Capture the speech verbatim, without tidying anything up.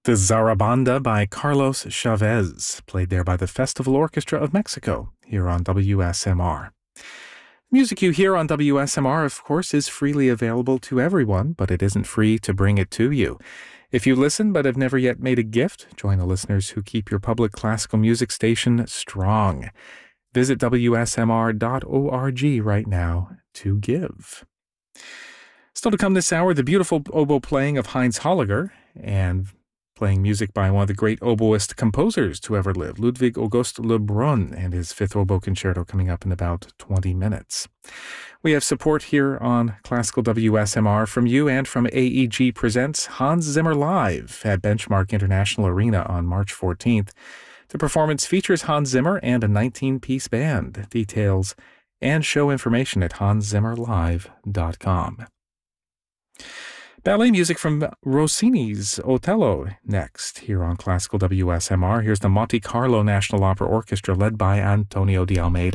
The Zarabanda by Carlos Chavez, played there by the Festival Orchestra of Mexico, here on W S M R. Music you hear on W S M R, of course, is freely available to everyone, but it isn't free to bring it to you. If you listen but have never yet made a gift, join the listeners who keep your public classical music station strong. Visit W S M R dot org right now to give. Still to come this hour, the beautiful oboe playing of Heinz Holliger, and playing music by one of the great oboist composers to ever live, Ludwig August Lebrun, and his Fifth Oboe Concerto coming up in about twenty minutes. We have support here on Classical W S M R from you and from A E G Presents Hans Zimmer Live at Benchmark International Arena on March fourteenth. The performance features Hans Zimmer and a nineteen-piece band. Details and show information at hans zimmer live dot com. Ballet music from Rossini's Otello next, here on Classical W S M R. Here's the Monte Carlo National Opera Orchestra led by Antonio de Almeida.